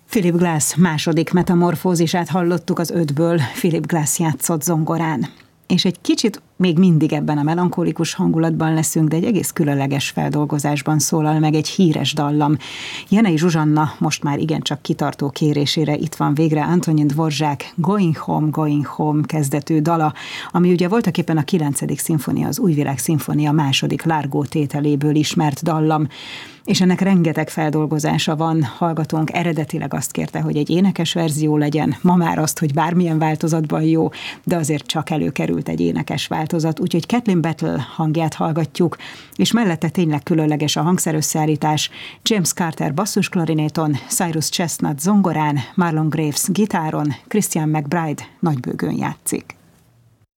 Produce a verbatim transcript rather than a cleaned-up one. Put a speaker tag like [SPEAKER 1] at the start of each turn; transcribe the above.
[SPEAKER 1] Philip Glass második metamorfózisát hallottuk az ötből, Philip Glass játszott zongorán. És egy kicsit még mindig ebben a melankolikus hangulatban leszünk, de egy egész különleges feldolgozásban szólal meg egy híres dallam. Jenei Zsuzsanna most már igencsak kitartó kérésére itt van végre Antonin Dvorak Going Home, Going Home kezdetű dala, ami ugye voltaképpen a kilencedik szimfónia, az Újvilág szimfónia második Largo tételéből ismert dallam, és ennek rengeteg feldolgozása van. Hallgatónk eredetileg azt kérte, hogy egy énekes verzió legyen, ma már azt, hogy bármilyen változatban jó, de azért csak előkerült egy énekes változat, úgyhogy Kathleen Battle hangját hallgatjuk, és mellette tényleg különleges a hangszerösszeállítás, James Carter basszusklarinéton, Cyrus Chestnut zongorán, Marlon Graves gitáron, Christian McBride nagybőgőn játszik.